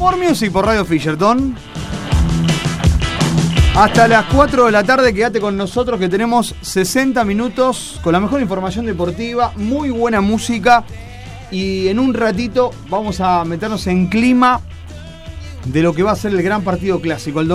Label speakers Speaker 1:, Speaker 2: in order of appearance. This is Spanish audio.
Speaker 1: For Music por Radio Fisherton. Hasta las 4 de la tarde quédate con nosotros que tenemos 60 minutos con la mejor información deportiva, muy buena música y en un ratito vamos a meternos en clima de lo que va a ser el gran partido clásico.